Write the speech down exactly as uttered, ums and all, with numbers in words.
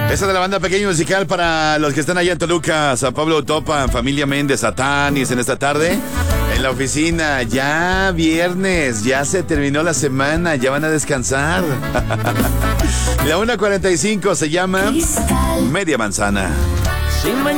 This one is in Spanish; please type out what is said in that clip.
Esa de la banda Pequeño Musical para los que están allá en Toluca, San Pablo Topa, familia Méndez, Atanis en esta tarde. En la oficina, ya viernes, ya se terminó la semana, ya van a descansar. La una cuarenta y cinco se llama Media Manzana. Si mañana